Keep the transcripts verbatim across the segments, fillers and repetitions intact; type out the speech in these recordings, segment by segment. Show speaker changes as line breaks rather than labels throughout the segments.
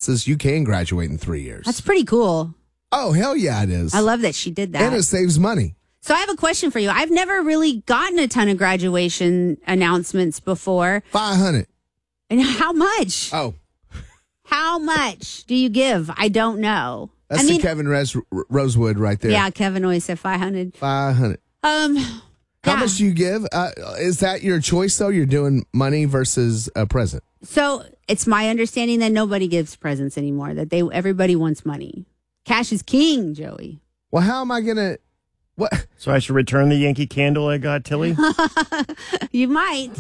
classes, you can graduate in three years.
That's pretty cool.
Oh, hell yeah, it is.
I love that she did that.
And it saves money.
So I have a question for you. I've never really gotten a ton of graduation announcements before.
five hundred.
And how much?
Oh.
How much do you give? I don't know.
That's
I mean,
the Kevin Res- Rosewood right there.
Yeah, Kevin always said five hundred.
five hundred.
Um,
How
yeah.
much do you give? Uh, is that your choice, though? You're doing money versus a present?
So it's my understanding that nobody gives presents anymore, that they everybody wants money. Cash is king, Joey.
Well, how am I going to... What?
So I should return the Yankee Candle I got, Tilly?
You might.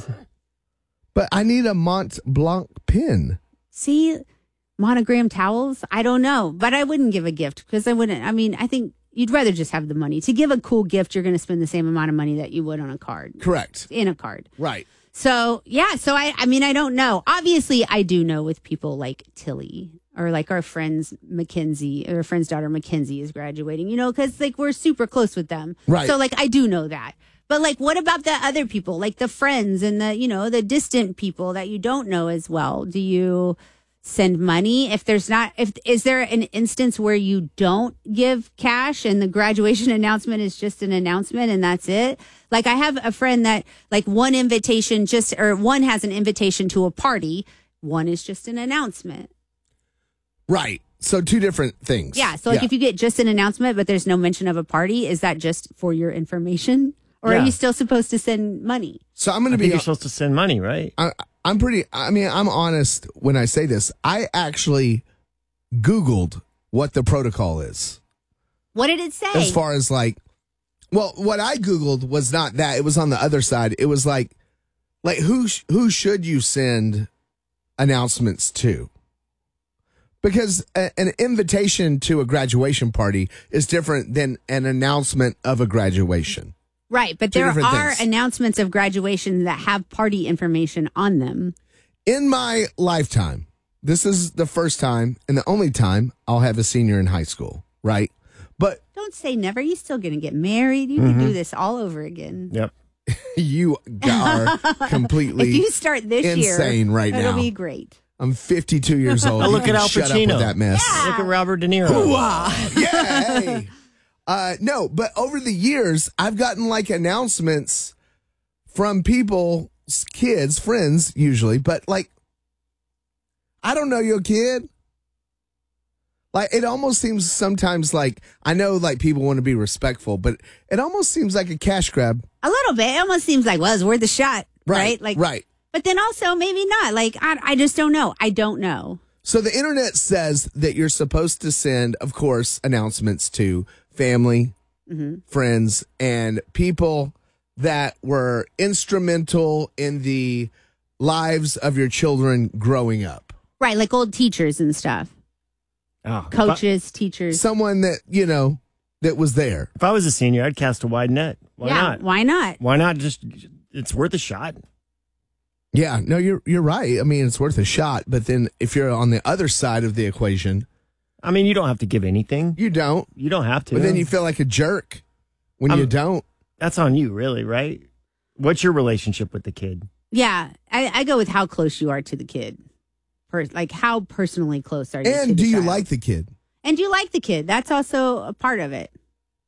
But I need a Mont Blanc pin.
See, monogram towels? I don't know. But I wouldn't give a gift because I wouldn't. I mean, I think you'd rather just have the money. To give a cool gift, you're going to spend the same amount of money that you would on a card.
Correct.
In a card.
Right.
So, yeah. So, I, I mean, I don't know. Obviously, I do know with people like Tilly or like our friends Mackenzie, or our friend's daughter Mackenzie is graduating, you know, because like we're super close with them.
Right.
So, like, I do know that. But like, what about the other people, like the friends and the, you know, the distant people that you don't know as well? Do you send money? If there's not, if, is there an instance where you don't give cash and the graduation announcement is just an announcement and that's it? Like I have a friend that like one invitation just, or one has an invitation to a party. One is just an announcement.
Right. So two different things.
Yeah. So like
yeah.
if you get just an announcement, but there's no mention of a party, is that just for your information? Or
Yeah.
are you still supposed to send money?
So I'm going
I
to
think
be...
you're supposed to send money, right?
I, I'm pretty... I mean, I'm honest when I say this. I actually Googled what the protocol is.
What did it say?
As far as like... Well, what I Googled was not that. It was on the other side. It was like, like who sh- who should you send announcements to? Because a, an invitation to a graduation party is different than an announcement of a graduation.
Right, but
Two
there
different
are
things.
announcements of graduation that have party information on them.
In my lifetime, this is the first time and the only time I'll have a senior in high school, right? But
Don't say never. You're still going to get married. You
Mm-hmm.
can do this all over again.
Yep.
you are completely
If you start this year,
insane right
it'll
now.
be great.
I'm fifty-two years old.
Oh,
You
look
can
at Al
shut up
Pacino.
with that mess.
Look at Robert De Niro.
Yeah, hey. Uh, no, but over the years, I've gotten like announcements from people, kids, friends usually, but like, I don't know your kid. Like, it almost seems sometimes like, I know like people want to be respectful, but it almost seems like a cash grab.
A little bit. It almost seems like, well, it's worth a shot. Right. Like,
right.
But then also maybe not. Like, I, I just don't know. I don't know.
So the internet says that you're supposed to send, of course, announcements to family,
Mm-hmm.
friends, and people that were instrumental in the lives of your children growing up.
Right. Like old teachers and stuff.
Oh, if I-
Coaches, teachers.
Someone that, you know, that was there.
If I was a senior, I'd cast a wide net. Why
yeah.
not?
Why not?
Why not just, it's worth a shot.
Yeah, no, you're you're right. I mean, it's worth a shot. But then if you're on the other side of the equation,
I mean, you don't have to give anything.
you don't.
You don't have to.
But then you feel like a jerk when
I'm-
you don't.
That's on you, really, right? What's your relationship with the kid?
Yeah. I, I go with how close you are to the kid. Per, like, how personally close are you to
And
the
do you
child?
like the kid?
And do you like the kid? That's also a part of it.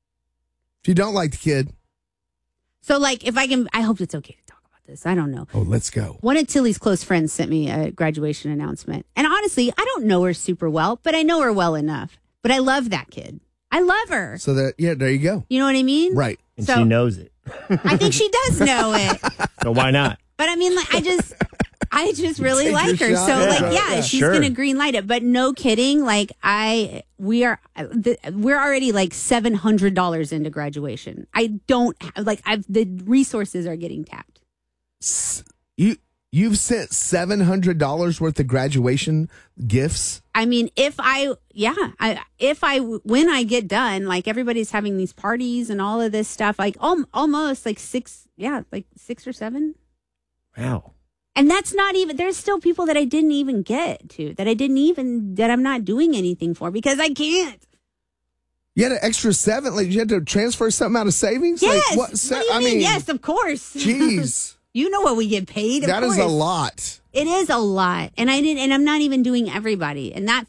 If you don't like the kid,
So, like, if I can, I hope it's okay to talk about this. I don't know.
oh, let's go.
One of Tilly's close friends sent me a graduation announcement. And honestly, I don't know her super well, but I know her well enough. But I love that kid. I love her.
So that, yeah, there you go.
You know what I mean?
Right.
And
So-
she knows it.
I think she does know it.
So why not?
But I mean, like, I just, I just really
Take
like
your
her.
shot.
So,
Yeah.
like, yeah,
Yeah.
she's
Sure.
gonna green light it. But no kidding, like, I, we are, the, we're already like seven hundred dollars into graduation. I don't have, like, I've the resources are getting tapped.
S- You you've sent seven hundred dollars worth of graduation gifts.
I mean, if I, yeah, I, if I, when I get done, like everybody's having these parties and all of this stuff, like um, almost like six, yeah, like six or seven.
Wow.
And that's not even, there's still people that I didn't even get to, that I didn't even, that I'm not doing anything for because I can't.
You had an extra seven. Like you had to transfer something out of savings.
Yes.
Like,
What,
se-
do you
I
mean?
mean,
Yes, of course.
Jeez,
You know what we get paid. Of
that is a
course.
lot.
It is a lot. And I didn't, and I'm not even doing everybody. And that